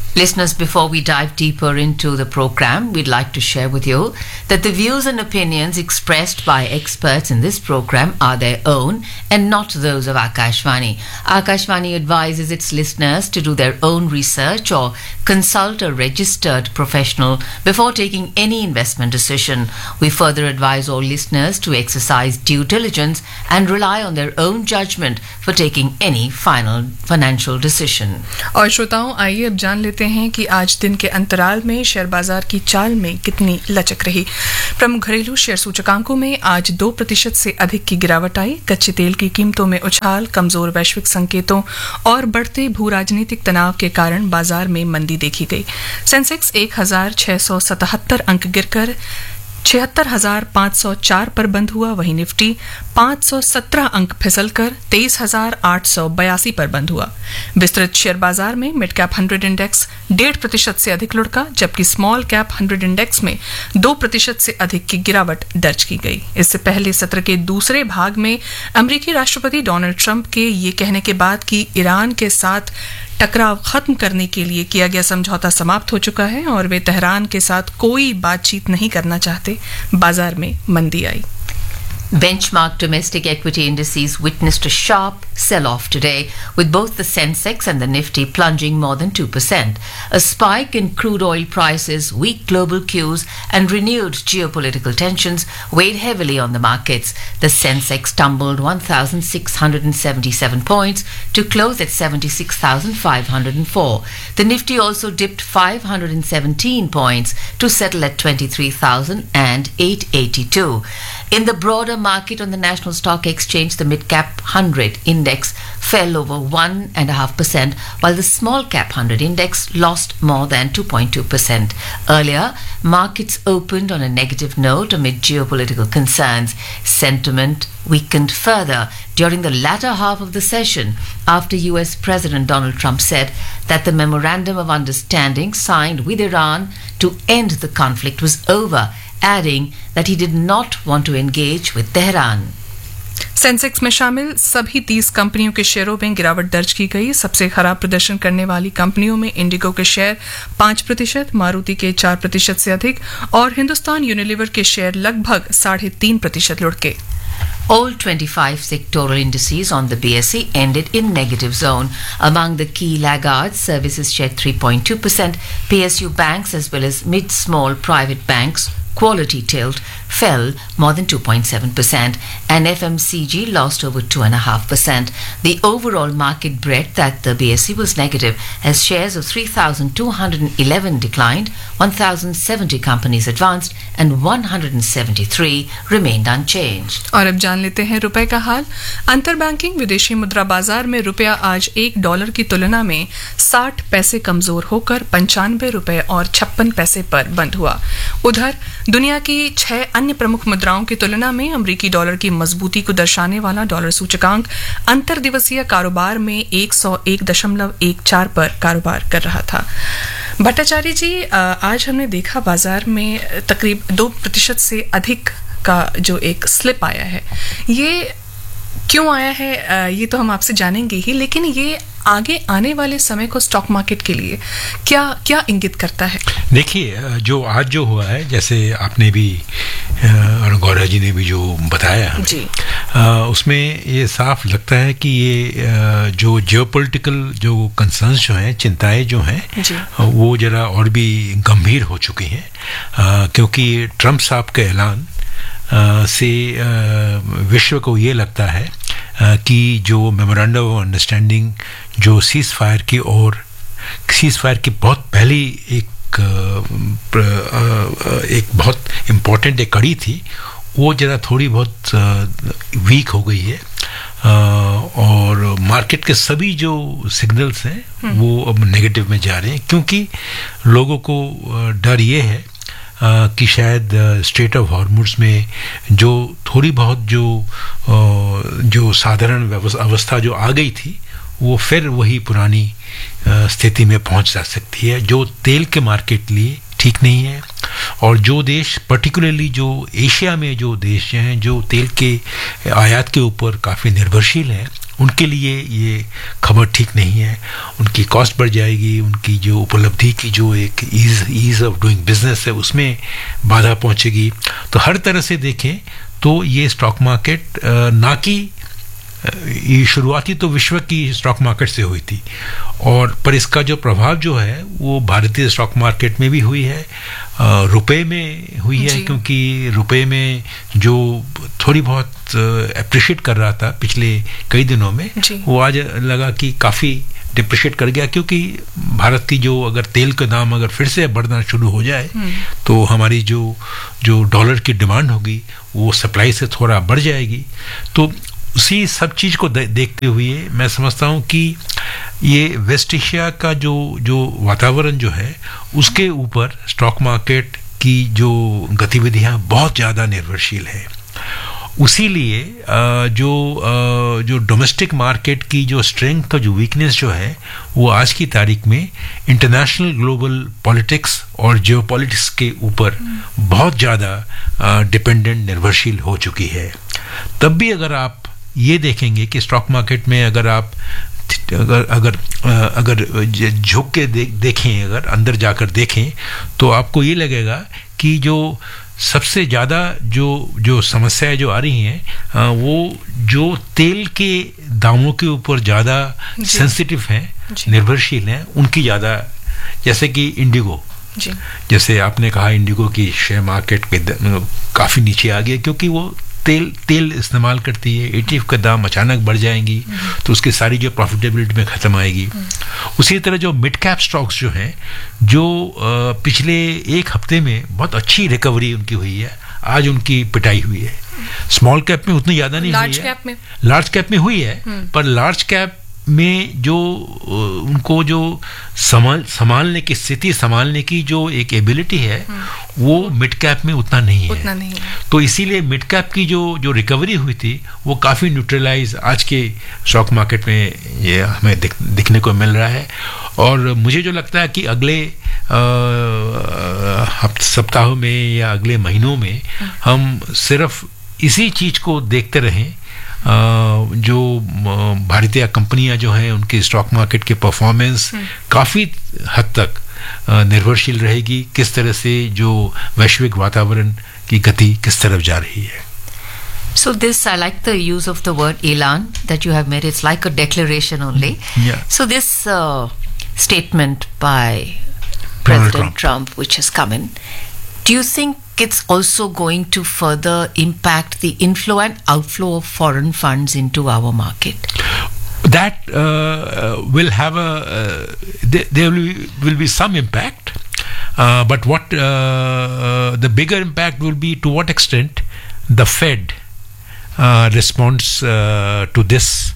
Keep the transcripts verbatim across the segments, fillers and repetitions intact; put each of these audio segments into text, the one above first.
Listeners, before we dive deeper into the program, we'd like to share with you that the views and opinions expressed by experts in this program are their own and not those of Akashvani. Akashvani advises its listeners to do their own research or consult a registered professional before taking any investment decision. We further advise all listeners to exercise due diligence and rely on their own judgment for taking any final financial decision. और श्रोताओं, आइए अब जान लेते हैं कि आज दिन के अंतराल में शेयर बाजार की चाल में कितनी लचक रही। प्रमुख घरेलू शेयर सूचकांकों में आज दो प्रतिशत से अधिक की गिरावट आई। कच्चे तेल की कीमतों में उछाल, कमजोर वैश्विक संकेतों और बढ़ते भू राजनीतिक तनाव के कारण बाजार में मंदी देखी गई। सेंसेक्स एक हजार छह सौ सतहत्तर अंक गिरकर छिहत्तर हजार पांच सौ चार पर बंद हुआ। वहीं निफ्टी पांच सौ सत्रह अंक फिसलकर तेईस हजार आठ सौ बयासी पर बंद हुआ। विस्तृत शेयर बाजार में मिड कैप हंड्रेड इंडेक्स डेढ़ प्रतिशत से अधिक लुढ़का, जबकि स्मॉल कैप हंड्रेड इंडेक्स में दो प्रतिशत से अधिक की गिरावट दर्ज की गई। इससे पहले सत्र के दूसरे भाग में अमेरिकी राष्ट्रपति डोनाल्ड ट्रंप के ये कहने के बाद कि ईरान के साथ टकराव खत्म करने के लिए किया गया समझौता समाप्त हो चुका है और वे तेहरान के साथ कोई बातचीत नहीं करना चाहते, बाजार में मंदी आई। Benchmark domestic equity indices witnessed a sharp sell-off today, with both the Sensex and the Nifty plunging more than two percent. A spike in crude oil prices, weak global cues and renewed geopolitical tensions weighed heavily on the markets. The Sensex tumbled one thousand six hundred seventy-seven points to close at seventy-six thousand five hundred four. The Nifty also dipped five hundred seventeen points to settle at twenty-three thousand eight hundred eighty-two. In the broader market on the National Stock Exchange, the mid-cap one hundred index fell over one point five percent, while the small-cap one hundred index lost more than two point two percent. Earlier, markets opened on a negative note amid geopolitical concerns. Sentiment weakened further during the latter half of the session after U S President Donald Trump said that the memorandum of understanding signed with Iran to end the conflict was over, adding that he did not want to engage with Tehran. Sensex में शामिल सभी तीस कंपनियों के शेयरों में गिरावट दर्ज की गई। सबसे खराब प्रदर्शन करने वाली कंपनियों में इंडिगो के शेयर पांच प्रतिशत, मारुति के चार प्रतिशत से अधिक और हिंदुस्तान यूनिलीवर के शेयर लगभग साढ़े तीन प्रतिशत लुढ़के। All twenty-five sectoral indices on the B S E ended in negative zone. Among the key laggards, services shed three point two percent, P S U banks as well as mid-small private banks quality tilt fell more than two point seven percent and F M C G lost over two point five percent. The overall market breadth at the B S E was negative as shares of three thousand two hundred eleven declined, one thousand seventy companies advanced and one hundred seventy-three remained unchanged. और अब जान लेते हैं रुपए का हाल। अंतर banking विदेशी मुद्रा बाजार में रुपया आज एक डॉलर की तुलना में साठ पैसे कमजोर होकर पंचानवे रुपए और छप्पन पैसे पर बंद हुआ। उधर दुनिया की छह अन्य प्रमुख मुद्राओं की तुलना में अमेरिकी डॉलर की मजबूती को दर्शाने वाला डॉलर सूचकांक अंतर दिवसीय कारोबार में एक सौ एक दशमलव एक चार पर कारोबार कर रहा था। भट्टाचार्य जी, आज हमने देखा बाजार में तकरीब दो प्रतिशत से अधिक का जो एक स्लिप आया है। ये क्यों आया है ये तो हम आपसे जानेंगे ही, लेकिन ये आगे आने वाले समय को स्टॉक मार्केट के लिए क्या क्या इंगित करता है? देखिए, जो आज जो हुआ है, जैसे आपने भी और गौरव जी ने भी जो बताया जी, आ, उसमें ये साफ लगता है कि ये जो जियोपॉलिटिकल जो कंसर्न्स जो हैं, चिंताएं जो हैं, वो जरा और भी गंभीर हो चुकी हैं, क्योंकि ट्रंप साहब का ऐलान Uh, से uh, विश्व को ये लगता है uh, कि जो मेमोरेंडम ऑफ अंडरस्टैंडिंग जो सीज फायर की और सीज फायर की बहुत पहली एक uh, uh, एक बहुत इम्पोर्टेंट एक कड़ी थी, वो ज़रा थोड़ी बहुत वीक uh, हो गई है, uh, और मार्केट के सभी जो सिग्नल्स हैं वो अब नेगेटिव में जा रहे हैं, क्योंकि लोगों को uh, डर ये है Uh, कि शायद स्ट्रेट ऑफ हॉर्मुज़ में जो थोड़ी बहुत जो uh, जो साधारण अवस्था जो आ गई थी, वो फिर वही पुरानी uh, स्थिति में पहुंच जा सकती है, जो तेल के मार्केट लिए ठीक नहीं है। और जो देश पर्टिकुलरली जो एशिया में जो देश हैं जो तेल के आयात के ऊपर काफ़ी निर्भरशील हैं, उनके लिए ये खबर ठीक नहीं है। उनकी कॉस्ट बढ़ जाएगी, उनकी जो उपलब्धि की जो एक ease ease of doing business है उसमें बाधा पहुंचेगी। तो हर तरह से देखें तो ये स्टॉक मार्केट ना कि ये शुरुआती तो विश्व की स्टॉक मार्केट से हुई थी, और पर इसका जो प्रभाव जो है वो भारतीय स्टॉक मार्केट में भी हुई है, रुपए में हुई है, क्योंकि रुपए में जो थोड़ी बहुत अप्रिशिएट कर रहा था पिछले कई दिनों में, वो आज लगा कि काफ़ी डिप्रिशिएट कर गया, क्योंकि भारत की जो अगर तेल का दाम अगर फिर से बढ़ना शुरू हो जाए तो हमारी जो जो डॉलर की डिमांड होगी वो सप्लाई से थोड़ा बढ़ जाएगी। तो उसी सब चीज़ को दे, देखते हुए मैं समझता हूँ कि ये वेस्ट एशिया का जो जो वातावरण जो है उसके ऊपर स्टॉक मार्केट की जो गतिविधियाँ बहुत ज़्यादा निर्भरशील है। उसीलिए जो जो डोमेस्टिक मार्केट की जो स्ट्रेंथ का जो वीकनेस जो है वो आज की तारीख में इंटरनेशनल ग्लोबल पॉलिटिक्स और जियोपॉलिटिक्स के ऊपर बहुत ज़्यादा डिपेंडेंट निर्भरशील हो चुकी है। तब भी अगर आप ये देखेंगे कि स्टॉक मार्केट में अगर आप अगर अगर अगर झुक के दे, देखें अगर अंदर जाकर देखें तो आपको ये लगेगा कि जो सबसे ज़्यादा जो जो समस्याएं जो आ रही हैं वो जो तेल के दामों के ऊपर ज़्यादा सेंसिटिव हैं, निर्भरशील हैं, उनकी ज़्यादा, जैसे कि इंडिगो, जैसे आपने कहा इंडिगो की शेयर मार्केट के काफ़ी नीचे आ गया क्योंकि वो तेल तेल इस्तेमाल करती है। एटीएफ का दाम अचानक बढ़ जाएंगी तो उसकी सारी जो प्रॉफिटेबिलिटी में ख़त्म आएगी। उसी तरह जो मिड कैप स्टॉक्स जो हैं, जो पिछले एक हफ्ते में बहुत अच्छी रिकवरी उनकी हुई है, आज उनकी पिटाई हुई है। स्मॉल कैप में उतनी ज़्यादा नहीं हुई है, लार्ज कैप में हुई है, पर लार्ज कैप में जो उनको जो संभाल संभालने की स्थिति संभालने की जो एक एबिलिटी है वो मिड कैप में उतना नहीं है, उतना नहीं है। तो इसीलिए मिड कैप की जो जो रिकवरी हुई थी वो काफ़ी न्यूट्रलाइज आज के स्टॉक मार्केट में ये हमें दिख, दिखने को मिल रहा है। और मुझे जो लगता है कि अगले सप्ताहों में या अगले महीनों में हम सिर्फ इसी चीज़ को देखते रहें, जो भारतीय कंपनियां जो हैं उनकी स्टॉक मार्केट के परफॉर्मेंस काफ़ी हद तक निर्भरशील रहेगी, किस तरह से जो वैश्विक वातावरण की गति किस तरफ जा रही है। So this, I like the use of the word elan that you have made. It's like a declaration only. Yeah. So this uh, statement by President Trump. Trump, which has come in, do you think it's also going to further impact the inflow and outflow of foreign funds into our market? That uh, will have a uh, there, there will, be, will be some impact, uh, but what uh, uh, the bigger impact will be to what extent the Fed uh, responds uh, to this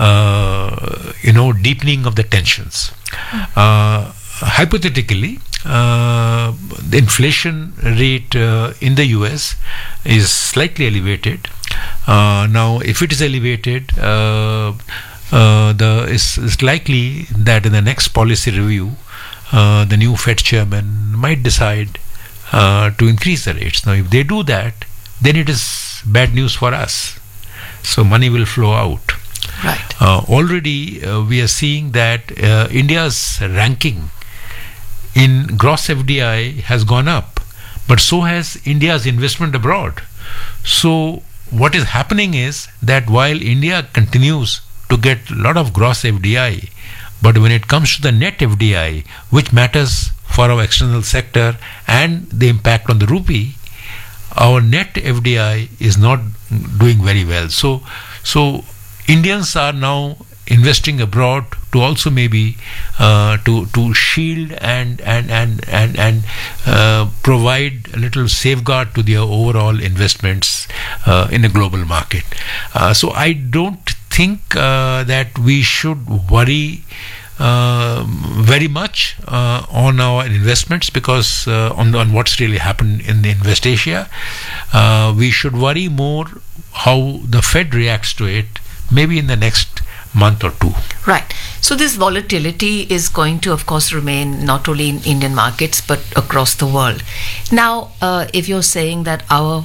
uh, you know deepening of the tensions. Uh, hypothetically, uh, the inflation rate uh, in the U S is slightly elevated. Uh, now, if it is elevated, uh, uh, the it's, it's likely that in the next policy review, uh, the new Fed chairman might decide uh, to increase the rates. Now, if they do that, then it is bad news for us. So money will flow out. Right. Uh, already, uh, we are seeing that uh, India's ranking in gross F D I has gone up, but so has India's investment abroad. So what is happening is that while India continues to get a lot of gross F D I, but when it comes to the net F D I, which matters for our external sector and the impact on the rupee, our net F D I is not doing very well. So, so Indians are now investing abroad to also maybe uh, to to shield and and and and and uh, provide a little safeguard to their overall investments uh, in a global market. Uh, so I don't think uh, that we should worry uh, very much uh, on our investments because uh, on on what's really happened in the West Asia. Uh, we should worry more how the Fed reacts to it, maybe in the next month or two. Right. So this volatility is going to, of course, remain not only in Indian markets but across the world. Now, uh, if you're saying that our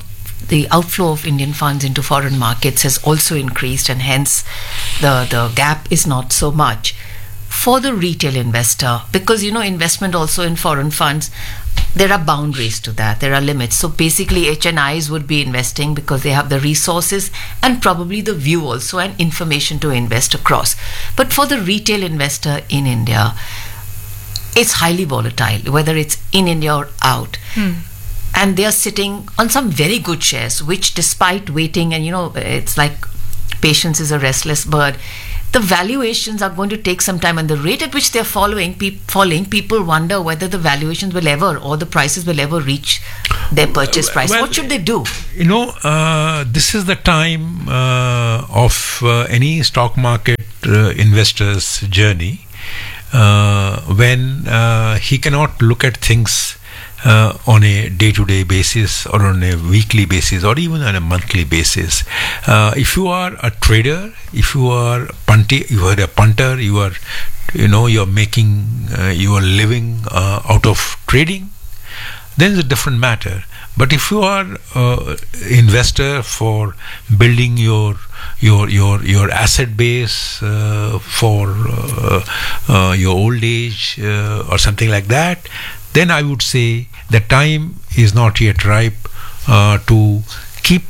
the outflow of Indian funds into foreign markets has also increased, and hence the, the gap is not so much. For the retail investor, because you know investment also in foreign funds, there are boundaries to that, there are limits. So basically H N Is would be investing because they have the resources and probably the view also and information to invest across. But for the retail investor in India, it's highly volatile, whether it's in India or out. Hmm. And they are sitting on some very good shares, which despite waiting, and you know, it's like patience is a restless bird, the valuations are going to take some time, and the rate at which they're following, pe- falling, people wonder whether the valuations will ever, or the prices will ever reach their purchase price. Well, what should they do? You know, uh, this is the time uh, of uh, any stock market uh, investor's journey uh, when uh, he cannot look at things Uh, on a day-to-day basis or on a weekly basis or even on a monthly basis. Uh, if you are a trader, if you are punty, you are a punter, you are, you know, you're making, uh, you are living uh, out of trading, then it's a different matter. But if you are uh, investor for building your your your your asset base uh, for uh, uh, your old age uh, or something like that, then I would say the time is not yet ripe uh, to keep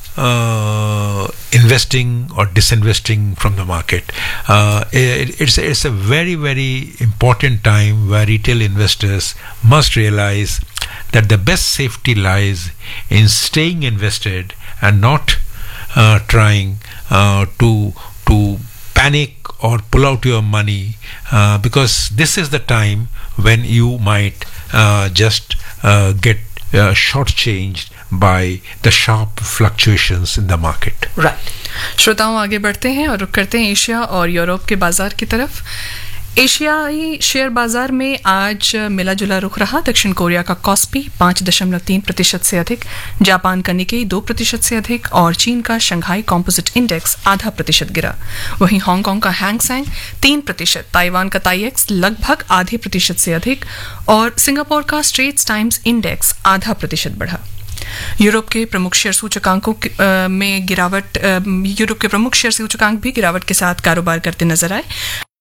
uh, investing or disinvesting from the market. Uh, it, it's, it's a very, very important time where retail investors must realize that the best safety lies in staying invested and not uh, trying uh, to to panic or pull out your money, uh, because this is the time when you might uh, just uh, get uh, shortchanged by the sharp fluctuations in the market. Right. श्रोताओं आगे बढ़ते हैं और रुक करते हैं Asia और Europe के बाजार की तरफ। एशियाई शेयर बाजार में आज मिला जुला रुख रहा। दक्षिण कोरिया का कॉस्पी पाँच दशमलव तीन प्रतिशत से अधिक, जापान का निकेई दो प्रतिशत से अधिक और चीन का शंघाई कॉम्पोजिट इंडेक्स आधा प्रतिशत गिरा। वहीं हांगकांग का हैंग सेंग तीन प्रतिशत, ताइवान का ताईएक्स लगभग आधे प्रतिशत से अधिक और सिंगापुर का स्ट्रेट्स टाइम्स इंडेक्स आधा प्रतिशत बढ़ा। यूरोप के प्रमुख शेयर सूचकांकों में गिरावट यूरोप के प्रमुख शेयर सूचकांक भी गिरावट के साथ कारोबार करते नजर आए।